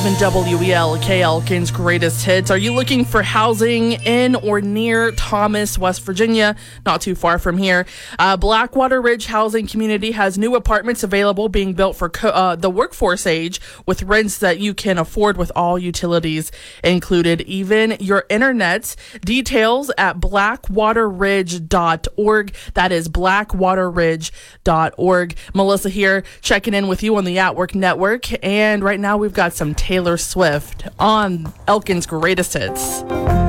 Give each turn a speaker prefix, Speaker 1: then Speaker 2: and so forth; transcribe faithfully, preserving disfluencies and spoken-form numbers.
Speaker 1: W E L K Elkins Greatest Hits. Are you looking for housing in or near Thomas, West Virginia? Not too far from here. Uh, Blackwater Ridge Housing Community has new apartments available being built for co- uh, the workforce age with rents that you can afford with all utilities included, even your internet. Details at blackwater ridge dot org. That is blackwater ridge dot org. Melissa here checking in with you on the At Work Network. And right now we've got some Taylor Swift on Elkins Greatest Hits.